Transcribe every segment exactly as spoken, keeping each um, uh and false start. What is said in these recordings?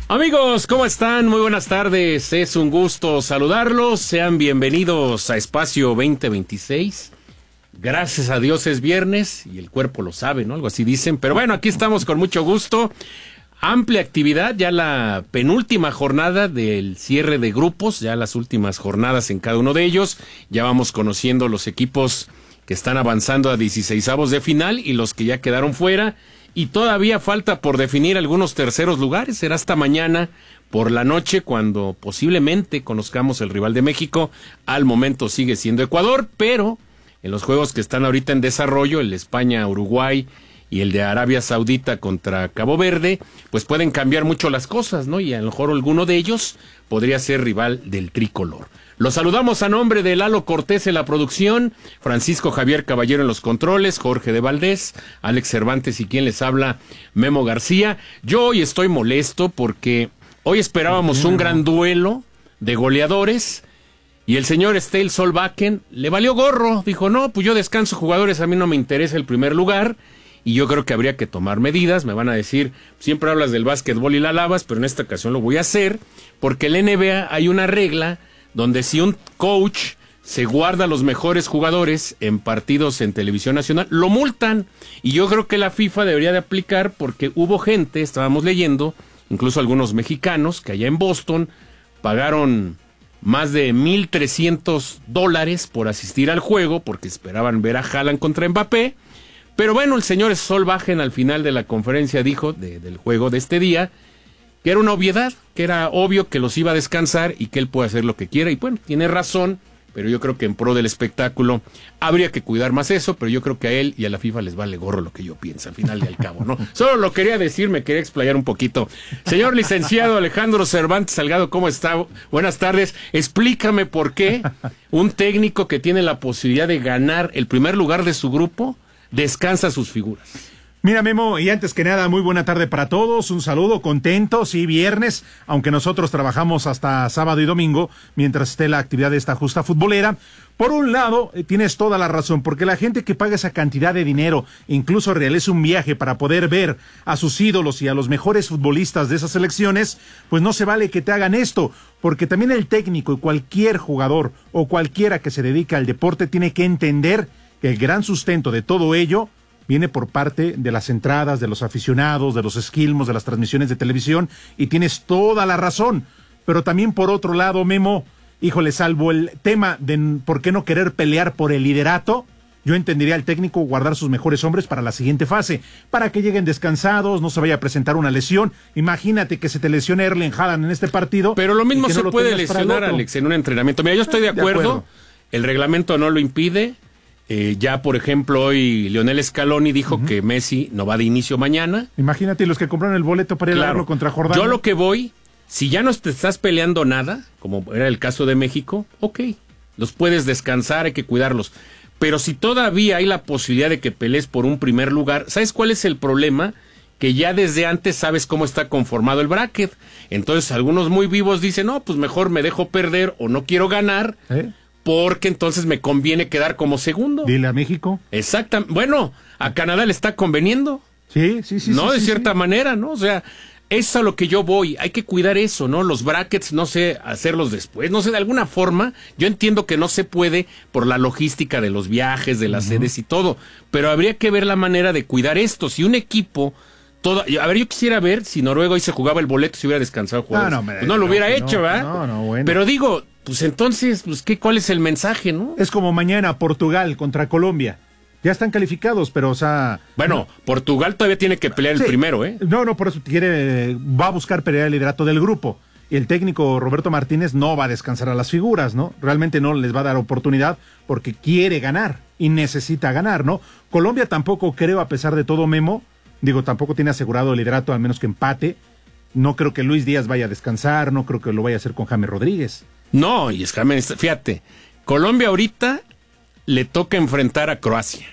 Amigos, ¿cómo están? Muy buenas tardes, es un gusto saludarlos, sean bienvenidos a Espacio veinte veintiséis. Gracias a Dios es viernes y el cuerpo lo sabe, ¿no? Algo así dicen, pero bueno, aquí estamos con mucho gusto. Amplia actividad, ya la penúltima jornada del cierre de grupos, ya las últimas jornadas en cada uno de ellos. Ya vamos conociendo los equipos que están avanzando a dieciseisavos de final y los que ya quedaron fuera. Y todavía falta por definir algunos terceros lugares. Será hasta mañana por la noche cuando posiblemente conozcamos el rival de México. Al momento sigue siendo Ecuador, pero en los juegos que están ahorita en desarrollo, el de España-Uruguay y el de Arabia Saudita contra Cabo Verde, pues pueden cambiar mucho las cosas, ¿no? Y a lo mejor alguno de ellos podría ser rival del tricolor. Los saludamos a nombre de Lalo Cortés en la producción, Francisco Javier Caballero en los controles, Jorge de Valdés, Alex Cervantes y quien les habla, Memo García. Yo hoy estoy molesto porque hoy esperábamos un gran duelo de goleadores y el señor Stale Solbakken le valió gorro. Dijo, no, pues yo descanso jugadores, a mí no me interesa el primer lugar. Y yo creo que habría que tomar medidas. Me van a decir, siempre hablas del básquetbol y la lavas, pero en esta ocasión lo voy a hacer, porque en la N B A hay una regla donde si un coach se guarda a los mejores jugadores en partidos en televisión nacional, lo multan. Y yo creo que la FIFA debería de aplicar, porque hubo gente, estábamos leyendo, incluso algunos mexicanos, que allá en Boston pagaron más de mil trescientos dólares por asistir al juego, porque esperaban ver a Haaland contra Mbappé. Pero bueno, el señor Solbakken al final de la conferencia dijo, de, del juego de este día, que era una obviedad, que era obvio que los iba a descansar y que él puede hacer lo que quiera. Y bueno, tiene razón, pero yo creo que en pro del espectáculo habría que cuidar más eso, pero yo creo que a él y a la FIFA les vale gorro lo que yo pienso, al final y al cabo, ¿no? Solo lo quería decir, me quería explayar un poquito. Señor licenciado Alejandro Cervantes Salgado, ¿cómo está? Buenas tardes. Explícame por qué un técnico que tiene la posibilidad de ganar el primer lugar de su grupo descansa sus figuras. Mira, Memo, y antes que nada, muy buena tarde para todos, un saludo, contentos, sí, viernes, aunque nosotros trabajamos hasta sábado y domingo, mientras esté la actividad de esta justa futbolera. Por un lado, eh, tienes toda la razón, porque la gente que paga esa cantidad de dinero, incluso realiza un viaje para poder ver a sus ídolos y a los mejores futbolistas de esas selecciones, pues no se vale que te hagan esto, porque también el técnico y cualquier jugador o cualquiera que se dedica al deporte tiene que entender que el gran sustento de todo ello viene por parte de las entradas, de los aficionados, de los esquilmos, de las transmisiones de televisión, y tienes toda la razón. Pero también por otro lado, Memo, híjole, salvo el tema de por qué no querer pelear por el liderato, yo entendería al técnico guardar sus mejores hombres para la siguiente fase, para que lleguen descansados, no se vaya a presentar una lesión. Imagínate que se te lesione Erling Haaland en este partido. Pero lo mismo se no puede lesionar, Alex, en un entrenamiento. Mira, yo estoy de acuerdo, de acuerdo. El reglamento no lo impide. Eh, ya, por ejemplo, hoy Lionel Scaloni dijo uh-huh. que Messi no va de inicio mañana. Imagínate los que compraron el boleto para ir claro. a verlo contra Jordania. Yo lo que voy, si ya no te estás peleando nada, como era el caso de México, ok, los puedes descansar, hay que cuidarlos. Pero si todavía hay la posibilidad de que pelees por un primer lugar, ¿sabes cuál es el problema? Que ya desde antes sabes cómo está conformado el bracket. Entonces algunos muy vivos dicen, no, pues mejor me dejo perder o no quiero ganar. ¿Eh? Porque entonces me conviene quedar como segundo. Dile a México. Exactamente. Bueno, a Canadá le está conveniendo. Sí, sí, sí. No, sí, de sí, cierta sí. manera, ¿no? O sea, es a lo que yo voy. Hay que cuidar eso, ¿no? Los brackets, no sé, hacerlos después. No sé, de alguna forma, yo entiendo que no se puede por la logística de los viajes, de las uh-huh. sedes y todo. Pero habría que ver la manera de cuidar esto. Si un equipo... Todo, a ver, yo quisiera ver si Noruega hoy se jugaba el boleto, si hubiera descansado jugadores. No, no, me, pues no lo hubiera no, hecho, ¿verdad? No, no, bueno. Pero digo, pues entonces, pues ¿qué, ¿cuál es el mensaje, no? Es como mañana Portugal contra Colombia. Ya están calificados, pero, o sea... Bueno, no. Portugal todavía tiene que pelear sí. el primero, ¿eh? No, no, por eso quiere, va a buscar pelear el liderato del grupo. Y el técnico Roberto Martínez no va a descansar a las figuras, ¿no? Realmente no les va a dar oportunidad porque quiere ganar y necesita ganar, ¿no? Colombia tampoco creo, a pesar de todo, Memo, digo, tampoco tiene asegurado el liderato, al menos que empate. No creo que Luis Díaz vaya a descansar, no creo que lo vaya a hacer con James Rodríguez. No, y es James, fíjate, Colombia ahorita le toca enfrentar a Croacia.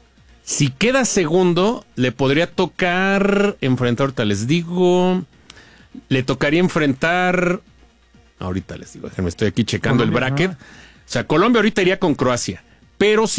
Si queda segundo, le podría tocar enfrentar, ahorita les digo, le tocaría enfrentar, ahorita les digo, déjenme, estoy aquí checando Colombia, el bracket. ¿No? O sea, Colombia ahorita iría con Croacia, pero si